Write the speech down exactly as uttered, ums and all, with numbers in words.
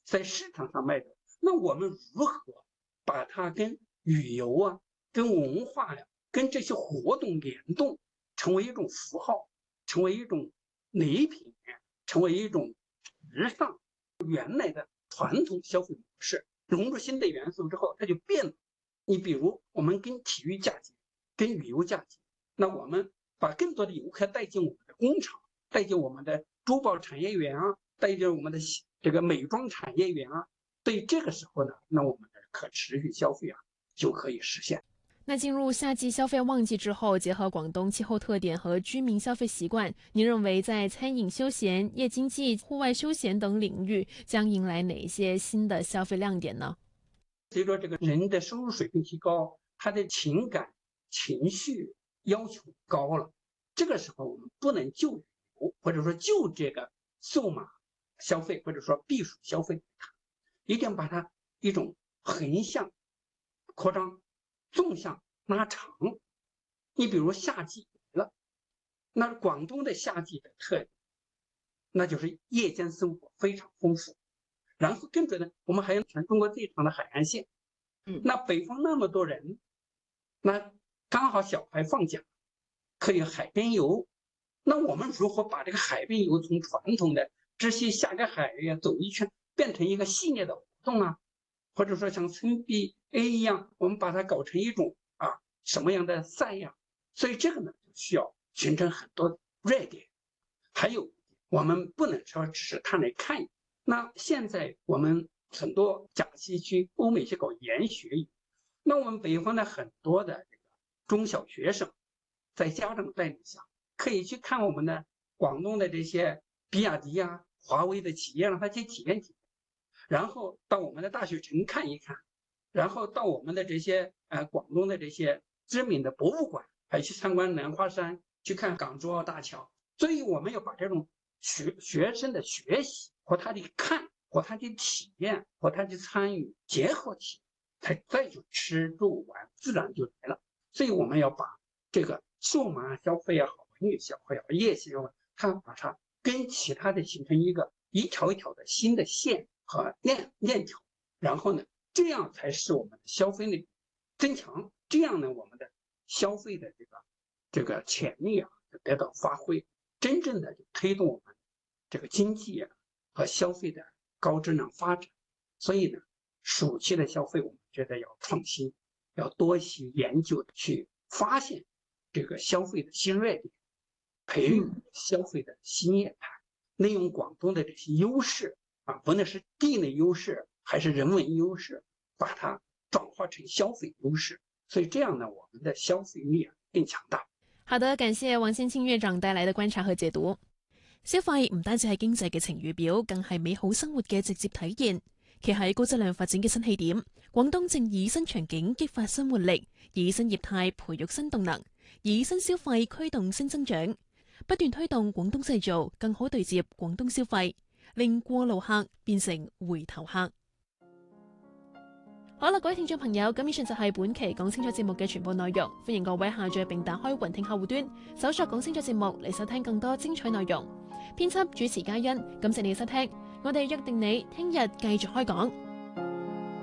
在市场上卖的，那我们如何把它跟旅游啊、跟文化呀、啊、跟这些活动联动，成为一种符号，成为一种礼品，成为一种时尚原来的传统消费模式，融入新的元素之后，它就变了。你比如我们跟体育嫁接，跟旅游嫁接，那我们把更多的游客带进我们的工厂，带进我们的珠宝产业园啊，带进我们的这个美妆产业园啊，所以这个时候呢，那我们的可持续消费啊就可以实现。 那进入夏季消费旺季之后，结合广东气候特点和居民消费习惯，您认为在餐饮、休闲、夜经济、户外休闲等领域将迎来哪一些新的消费亮点呢？ 随着这个人的收入水平提高，他的情感情绪要求高了，这个时候我们不能就旅游或者说就这个数码消费或者说避暑消费，一定把它一种横向扩张、纵向拉长。你比如夏季了，那广东的夏季的特点，那就是夜间生活非常丰富。然后跟着呢，我们还有全中国最长的海岸线。嗯，那北方那么多人，那刚好小孩放假，可以海边游。那我们如何把这个海边游从传统的只是下个海呀走一圈，变成一个系列的活动啊？或者说像村 B A 一样，我们把它搞成一种啊什么样的赛呀？所以这个呢，就需要形成很多热点。还有，我们不能说只是看来看。那现在我们很多甲西区、欧美去搞研学语，那我们北方的很多的这个中小学生，在家长带领下，可以去看我们的广东的这些比亚迪啊、华为的企业，让他去体验体验，然后到我们的大学城看一看，然后到我们的这些呃广东的这些知名的博物馆，还去参观兰花山，去看港珠澳大桥。所以我们要把这种学学生的学习和他的看和他的体验和他的参与结合起来，他再就吃住玩自然就来了。所以我们要把这个数码消费也好，文娱消费也好，夜消费，它把它跟其他的形成一个一条一条的新的线和链链条，然后呢，这样才使我们的消费力增强，这样呢，我们的消费的这个这个潜力啊得到发挥。真正的推动我们这个经济啊和消费的高质量发展。所以呢，暑期的消费我们觉得要创新，要多些研究去发现这个消费的新热点，培育消费的新业态，利用广东的这些优势啊，不论是地理优势还是人文优势，把它转化成消费優勢，所以這樣呢，我們的消費力啊更強大。 好的，感謝王先清院長帶來的觀察和解讀。消費唔單止係經濟嘅晴雨表，更係美好生活嘅直接體現。企喺高質量發展嘅新起點，廣東正以新場景激發新活力，以新業態培育新動能，以新消費驅動新增長，不斷推動廣東製造更好對接廣東消費，令過路客變成回頭客。好啦，各位聽眾朋友，咁以上就係本期講清楚節目嘅全部內容。歡迎各位下載並打開雲聽客戶端，搜索講清楚節目嚟收聽更多精彩內容。編輯主持嘉欣，感謝你嘅收聽，我哋約定你聽日繼續開講。